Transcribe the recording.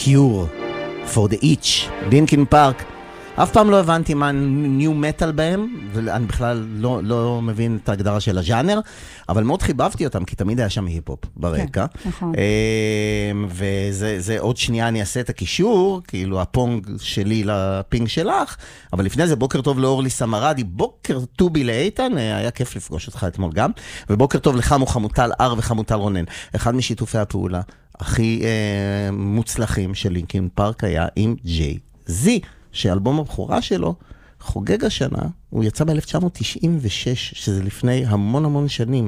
Cure for the Itch, לינקין פארק. אף פעם לא הבנתי מה ניו מטל בהם, ואני בכלל לא מבין את ההגדרה של הז'אנר, אבל מאוד חיבבתי אותם, כי תמיד היה שם היפ-הופ ברקע. כן, נכון. וזה עוד שנייה אני אעשה את הקישור, כאילו הפונג שלי לפינג שלך, אבל לפני זה בוקר טוב לאורלי סמרדי, בוקר טובי לאיתן, היה כיף לפגוש אותך אתמול גם, ובוקר טוב לך מוחמוטל אר וחמוטל רונן. אחד משיתופי הפעולה הכי מוצלחים של לינקין פארק היה עם ג'יי-זי, שאלבום הבכורה שלו חוגג השנה, הוא יצא ב-1996, שזה לפני המון המון שנים.